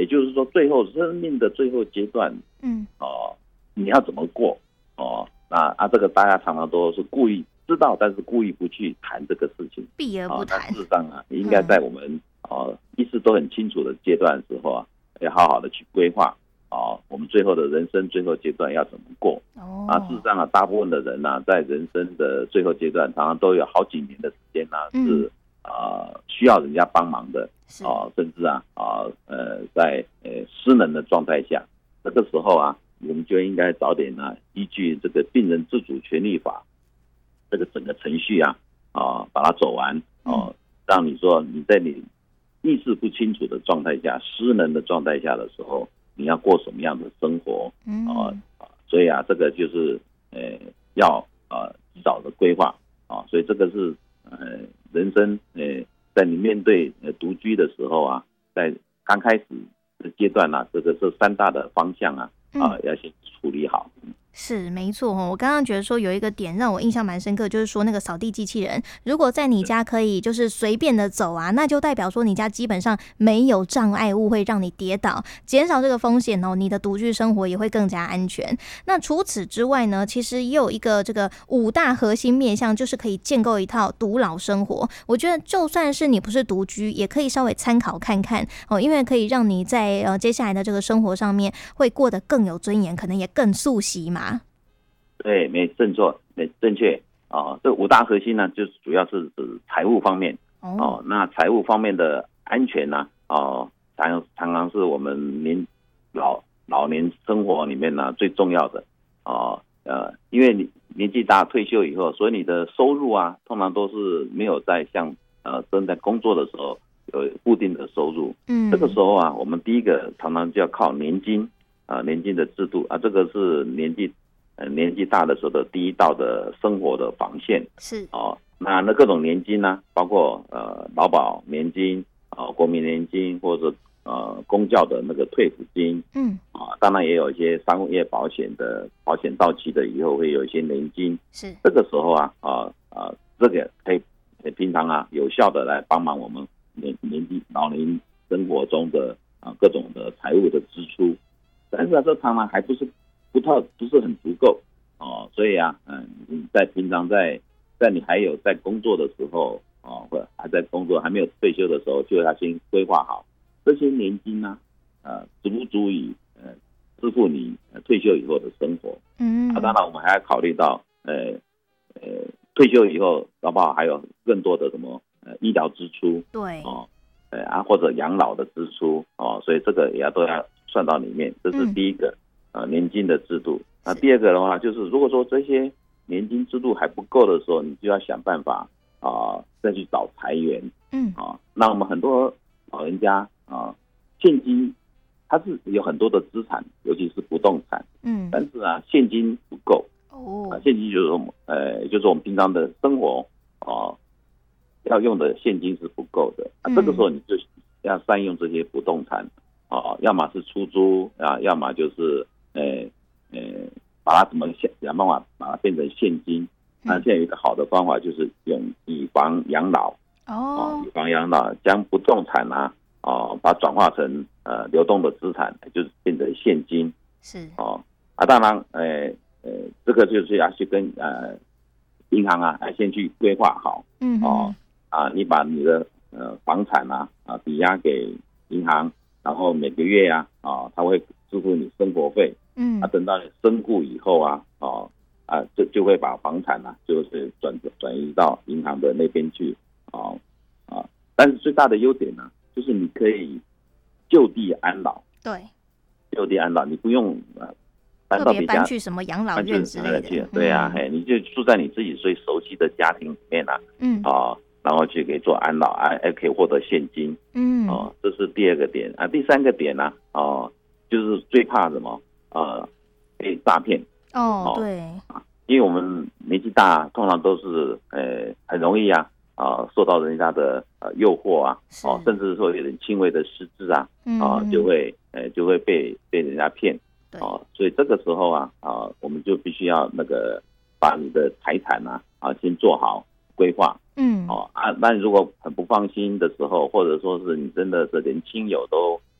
也就是说最后生命的最后阶段，你要怎么过这个大家常常都是故意知道，但是故意不去谈这个事情， 避而不谈。 但事实上应该在我们意识都很清楚的阶段的时候要好好的去规划我们最后的人生最后阶段要怎么过。事实上大部分的人在人生的最后阶段，常常都有好几年的时间是需要人家帮忙的甚至在失能的状态下，这个时候我们就应该早点依据这个病人自主权利法这个整个程序把它走完让你说你在你意识不清楚的状态下，失能的状态下的时候，你要过什么样的生活所以这个就是要及早的规划所以这个是人生在你面对独居的时候在刚开始的阶段这个是3大的方向要先处理好。 是没错我刚刚觉得说有一个点让我印象蛮深刻，就是说那个扫地机器人如果在你家可以就是随便的走那就代表说你家基本上没有障碍物会让你跌倒，减少这个风险你的独居生活也会更加安全。那除此之外呢，其实也有一个这个5大核心面向，就是可以建构一套独老生活。我觉得就算是你不是独居，也可以稍微参考看看因为可以让你在接下来的这个生活上面会过得更有尊严，可能也更素习嘛。 对，没正确这5大核心呢，就主要是指财务方面那财务方面的安全呢常常是我们老年生活里面最重要的因为你年纪大退休以后，所以你的收入通常都是没有在像正在工作的时候有固定的收入这个时候我们第一个常常就要靠年金年金的制度这个是年纪大的时候的第一道的生活的防线是那各种年金呢，包括劳保年金国民年金或者公教的那个退抚金当然也有一些商业保险的保险到期的以后会有一些年金是这个时候这个可以平常有效的来帮忙我们老年生活中的各种的财务的支出，但是这常常还不是很足够所以你在平常在你还有在工作的时候或者还在工作还没有退休的时候，就要先规划好这些年金足不足以支付你退休以后的生活当然我们还要考虑到退休以后搞不好还有更多的什么医疗支出对或者养老的支出所以这个也都要算到里面，这是第一个年金的制度。那第二个的话，就是如果说这些年金制度还不够的时候，你就要想办法再去找财源那我们很多老人家现金它是有很多的资产，尤其是不动产但是现金不够现金就是我们平常的生活要用的现金是不够的这个时候你就要善用这些不动产要么是出租要么就是把它想办法把它变成现金那现在有一个好的方法，就是用以房养老以房养老，将不动产把它转化成流动的资产，就是变成现金是当然这个就是要去跟银行先去规划好你把你的房产抵押给银行，然后每个月他会支付你生活费等到你身故以后就会把房产就是转移到银行的那边去但是最大的优点就是你可以就地安老对就地安老，你不用特别搬去什么养老院之类的对你就住在你自己最熟悉的家庭里面然后去可以做安老可以获得现金这是第二个点第三个点就是最怕什么被诈骗对因为我们年纪大通常都是很容易受到人家的诱惑甚至说有点轻微的失智就会被人家骗所以这个时候我们就必须要把你的财产先做好规划但如果很不放心的时候，或者说是你真的连亲友都